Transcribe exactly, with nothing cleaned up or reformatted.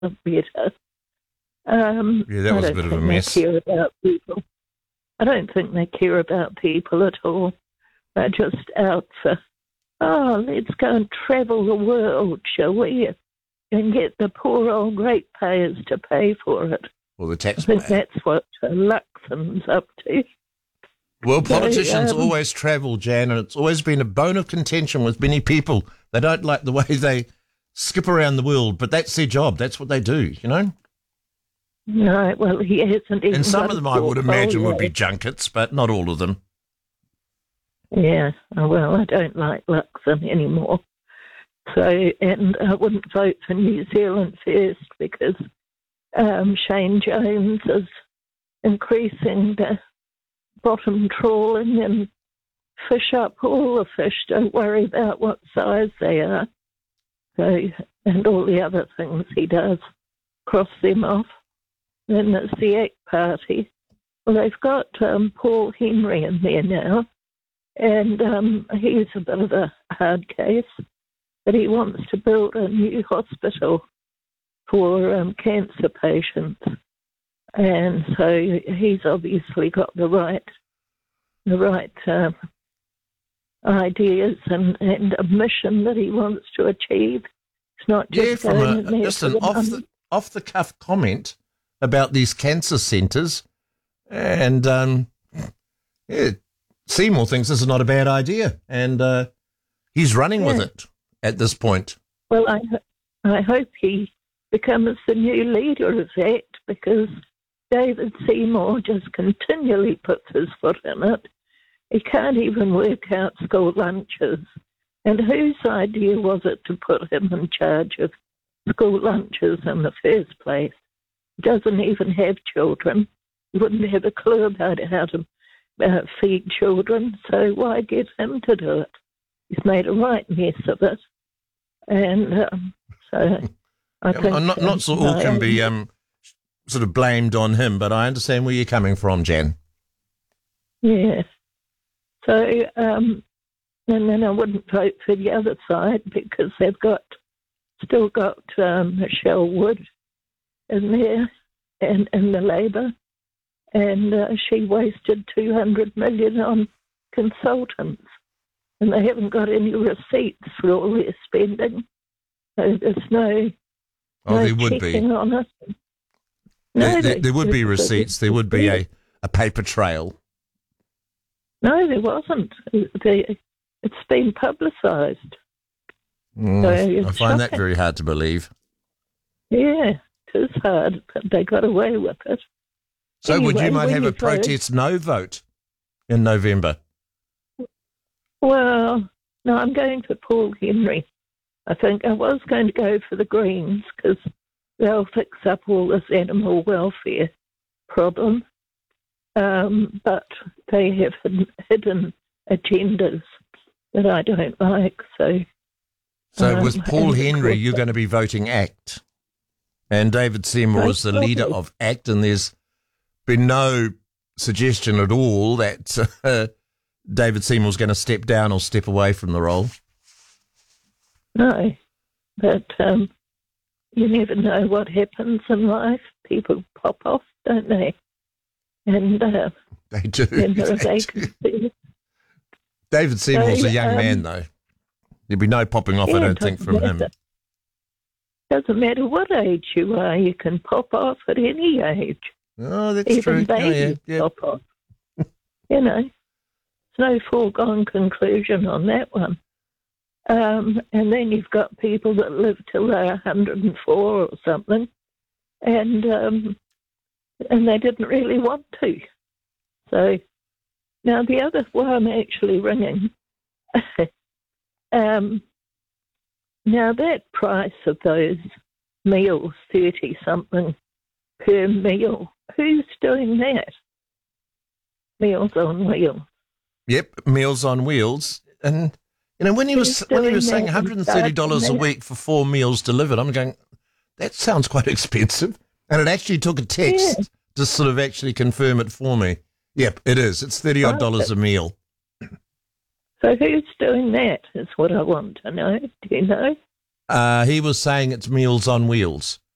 better. Um, Yeah, that was a bit of a mess. Care about people. I don't think they care about people at all. They're just out for, oh, let's go and travel the world, shall we? And get the poor old ratepayers to pay for it. Well, the I taxpayer. think that's what uh, Luxon's up to. Well, politicians So, um, always travel, Jan, and it's always been a bone of contention with many people. They don't like the way they skip around the world, but that's their job. That's what they do, you know? No, well, he hasn't even And some got of them, a I would imagine, would be portfolio. junkets, but not all of them. Yeah, oh, well, I don't like Luxon anymore. So, and I wouldn't vote for New Zealand first because um, Shane Jones is increasing the bottom trawling and fish up all the fish. Don't worry about what size they are. So, and all the other things he does, cross them off. Then there's the A C T Party. Well, they've got um, Paul Henry in there now, and um, he's a bit of a hard case, but he wants to build a new hospital for um, cancer patients. And so he's obviously got the right, the right uh, ideas and, and a mission that he wants to achieve. It's not Yeah, just from going in a, there just for an the off money. the, off the cuff comment about these cancer centres. And um, yeah, Seymour thinks this is not a bad idea. And uh, he's running with Yeah. it at this point. Well, I, I hope he becomes the new leader of that because David Seymour just continually puts his foot in it. He can't even work out school lunches. And whose idea was it to put him in charge of school lunches in the first place? He doesn't even have children. He wouldn't have a clue about how to uh, feed children, so why get him to do it? He's made a right mess of it. And um, so I Yeah, think... I'm not, not so all can be um, sort of blamed on him, but I understand where you're coming from, Jan. Yes. So, um, and then I wouldn't vote for the other side because they've got still got um, Michelle Wood in there and in the Labor, and uh, she wasted two hundred million on consultants, and they haven't got any receipts for all their spending. So there's no, Oh, no there would be. checking on it. There, there, they- there would be there- receipts. There would be a, a paper trail. No, there wasn't. They, it's been publicised. Mm, So I it's find that shocking. very hard to believe. Yeah, it is hard, but they got away with it. So would you Anyway, might when have you a protest no vote in November? Well, no, I'm going for Paul Henry. I think I was going to go for the Greens because they'll fix up all this animal welfare problem. Um, but they have hidden, hidden agendas that I don't like. So, So um, with Paul and of Henry, course- you're going to be voting ACT. And David Seymour is the leader Right. of ACT, and there's been no suggestion at all that uh, David Seymour's going to step down or step away from the role. No, but um, you never know what happens in life. People pop off, don't they? And uh, They do. then there are They do. vacancies. David Seymour's So, a young um, man, though. There'd be no popping off, I Yeah, don't think, doesn't from him. matter. Doesn't matter what age you are, you can pop off at any age. Oh, that's Even true. Oh, yeah, babies yeah. pop off. You know, there's no foregone conclusion on that one. Um, and then you've got people that live till they're one hundred and four or something, and um, and they didn't really want to. So now the other one I'm actually ringing. um, now that price of those meals, thirty something per meal, who's doing that? Meals on Wheels. Yep, Meals on Wheels. And, you know, when he was Who's when he doing was saying that one hundred thirty dollars a and week for four meals delivered, I'm going, that sounds quite expensive. And it actually took a text Yeah. to sort of actually confirm it for me. Yep, it is. It's thirty-odd dollars a meal. So who's doing that is what I want to know. Do you know? Uh, he was saying it's Meals on Wheels.